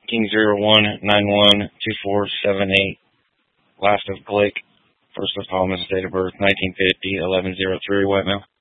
King 01912478. Last of Glick. First of Thomas, date of birth 1950, 1103, white male.